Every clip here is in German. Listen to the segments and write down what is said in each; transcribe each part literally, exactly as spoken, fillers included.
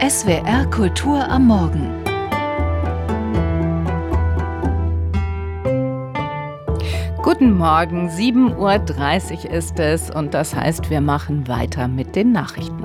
S W R Kultur am Morgen. Guten Morgen, sieben Uhr dreißig ist es und das heißt, wir machen weiter mit den Nachrichten.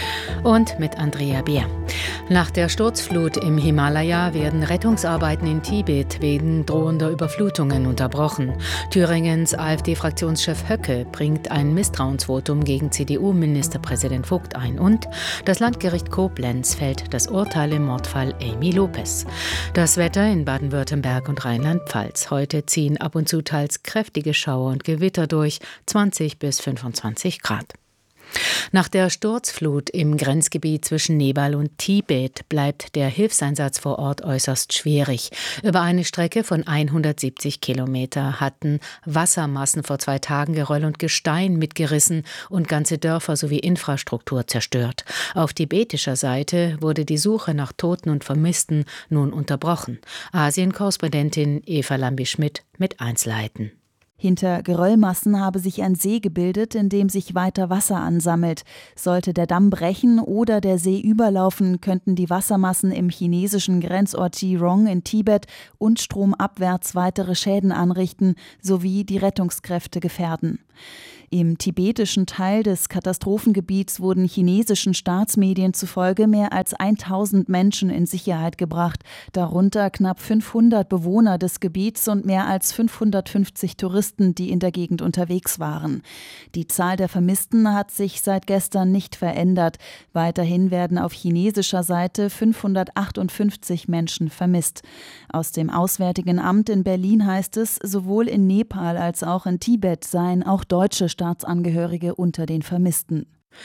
Und mit Andrea Beer. Nach der Sturzflut im Himalaya werden Rettungsarbeiten in Tibet wegen drohender Überflutungen unterbrochen. Thüringens AfD-Fraktionschef Höcke bringt ein Misstrauensvotum gegen C D U-Ministerpräsident Vogt ein. Und das Landgericht Koblenz fällt das Urteil im Mordfall Amy Lopez. Das Wetter in Baden-Württemberg und Rheinland-Pfalz. Heute ziehen ab und zu teils kräftige Schauer und Gewitter durch, zwanzig bis fünfundzwanzig Grad. Nach der Sturzflut im Grenzgebiet zwischen Nepal und Tibet bleibt der Hilfseinsatz vor Ort äußerst schwierig. Über eine Strecke von hundertsiebzig Kilometer hatten Wassermassen vor zwei Tagen Geröll und Gestein mitgerissen und ganze Dörfer sowie Infrastruktur zerstört. Auf tibetischer Seite wurde die Suche nach Toten und Vermissten nun unterbrochen. Asien-Korrespondentin Eva Lambi-Schmidt mit Einzelheiten. Hinter Geröllmassen habe sich ein See gebildet, in dem sich weiter Wasser ansammelt. Sollte der Damm brechen oder der See überlaufen, könnten die Wassermassen im chinesischen Grenzort Jirong in Tibet und stromabwärts weitere Schäden anrichten sowie die Rettungskräfte gefährden. Im tibetischen Teil des Katastrophengebiets wurden chinesischen Staatsmedien zufolge mehr als tausend Menschen in Sicherheit gebracht, darunter knapp fünfhundert Bewohner des Gebiets und mehr als fünfhundertfünfzig Touristen, die in der Gegend unterwegs waren. Die Zahl der Vermissten hat sich seit gestern nicht verändert. Weiterhin werden auf chinesischer Seite fünfhundertachtundfünfzig Menschen vermisst. Aus dem Auswärtigen Amt in Berlin heißt es, sowohl in Nepal als auch in Tibet seien auch deutsche Staatsangehörige unter den Vermissten.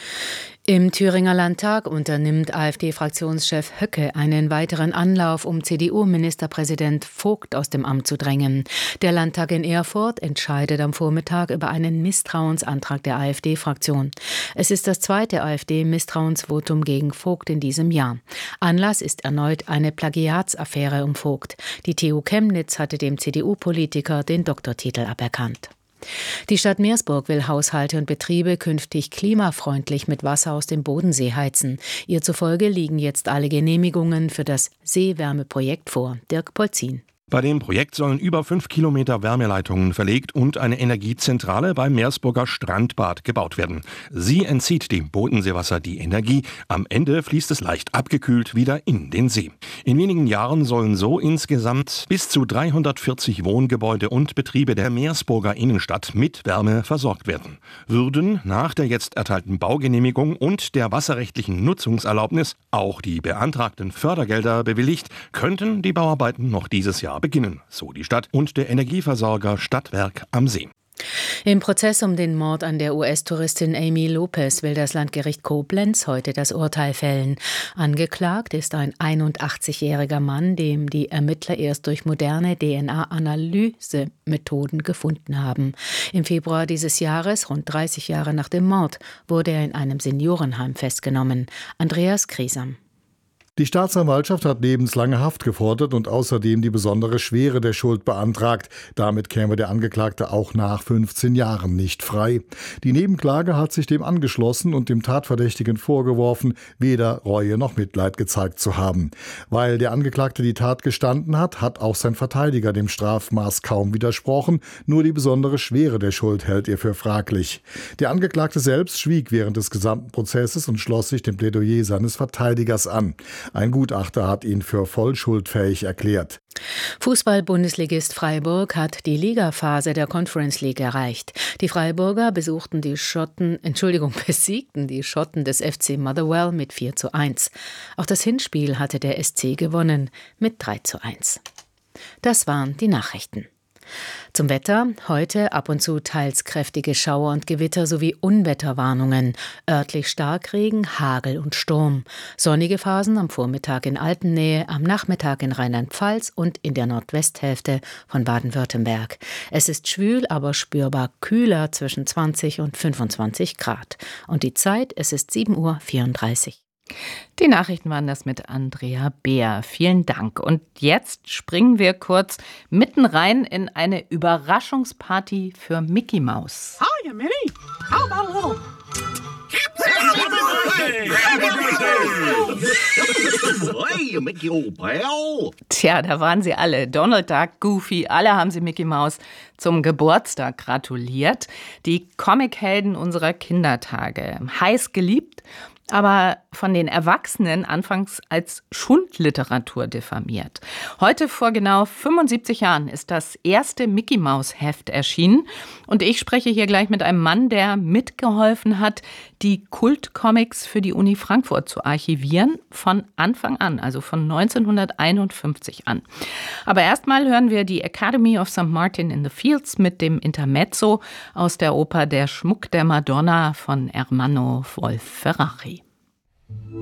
Im Thüringer Landtag unternimmt AfD-Fraktionschef Höcke einen weiteren Anlauf, um C D U-Ministerpräsident Vogt aus dem Amt zu drängen. Der Landtag in Erfurt entscheidet am Vormittag über einen Misstrauensantrag der AfD-Fraktion. Es ist das zweite AfD-Misstrauensvotum gegen Vogt in diesem Jahr. Anlass ist erneut eine Plagiatsaffäre um Vogt. Die T U Chemnitz hatte dem C D U-Politiker den Doktortitel aberkannt. Die Stadt Meersburg will Haushalte und Betriebe künftig klimafreundlich mit Wasser aus dem Bodensee heizen. Ihr zufolge liegen jetzt alle Genehmigungen für das Seewärmeprojekt vor. Dirk Polzin. Bei dem Projekt sollen über fünf Kilometer Wärmeleitungen verlegt und eine Energiezentrale beim Meersburger Strandbad gebaut werden. Sie entzieht dem Bodenseewasser die Energie. Am Ende fließt es leicht abgekühlt wieder in den See. In wenigen Jahren sollen so insgesamt bis zu dreihundertvierzig Wohngebäude und Betriebe der Meersburger Innenstadt mit Wärme versorgt werden. Würden nach der jetzt erteilten Baugenehmigung und der wasserrechtlichen Nutzungserlaubnis auch die beantragten Fördergelder bewilligt, könnten die Bauarbeiten noch dieses Jahr beginnen, so die Stadt und der Energieversorger Stadtwerk am See. Im Prozess um den Mord an der U S-Touristin Amy Lopez will das Landgericht Koblenz heute das Urteil fällen. Angeklagt ist ein einundachtzigjähriger Mann, dem die Ermittler erst durch moderne D N A-Analysemethoden gefunden haben. Im Februar dieses Jahres, rund dreißig Jahre nach dem Mord, wurde er in einem Seniorenheim festgenommen. Andreas Kriesam. Die Staatsanwaltschaft hat lebenslange Haft gefordert und außerdem die besondere Schwere der Schuld beantragt. Damit käme der Angeklagte auch nach fünfzehn Jahren nicht frei. Die Nebenklage hat sich dem angeschlossen und dem Tatverdächtigen vorgeworfen, weder Reue noch Mitleid gezeigt zu haben. Weil der Angeklagte die Tat gestanden hat, hat auch sein Verteidiger dem Strafmaß kaum widersprochen. Nur die besondere Schwere der Schuld hält er für fraglich. Der Angeklagte selbst schwieg während des gesamten Prozesses und schloss sich dem Plädoyer seines Verteidigers an. Ein Gutachter hat ihn für voll schuldfähig erklärt. Fußball-Bundesligist Freiburg hat die Ligaphase der Conference League erreicht. Die Freiburger besuchten die Schotten, Entschuldigung, besiegten die Schotten des F C Motherwell mit vier zu eins. Auch das Hinspiel hatte der S C gewonnen mit drei zu eins. Das waren die Nachrichten. Zum Wetter, heute ab und zu teils kräftige Schauer und Gewitter sowie Unwetterwarnungen, örtlich Starkregen, Hagel und Sturm. Sonnige Phasen am Vormittag in Alpennähe, am Nachmittag in Rheinland-Pfalz und in der Nordwesthälfte von Baden-Württemberg. Es ist schwül, aber spürbar kühler zwischen zwanzig und fünfundzwanzig Grad. Und die Zeit, es ist sieben Uhr vierunddreißig. Die Nachrichten waren das mit Andrea Beer. Vielen Dank. Und jetzt springen wir kurz mitten rein in eine Überraschungsparty für Mickey Mouse. Hiya, Minnie. How about a little Hey, Mickey, old pal. Tja, da waren sie alle. Donald Duck, Goofy, alle haben sie Mickey Mouse zum Geburtstag gratuliert. Die Comichelden unserer Kindertage. Heiß geliebt, aber von den Erwachsenen anfangs als Schundliteratur diffamiert. Heute vor genau fünfundsiebzig Jahren ist das erste Mickey-Maus-Heft erschienen. Und ich spreche hier gleich mit einem Mann, der mitgeholfen hat, die Kultcomics für die Uni Frankfurt zu archivieren, von Anfang an, also von neunzehnhunderteinundfünfzig an. Aber erstmal hören wir die Academy of Sankt Martin in the Fields mit dem Intermezzo aus der Oper Der Schmuck der Madonna von Ermanno Wolf-Ferrari.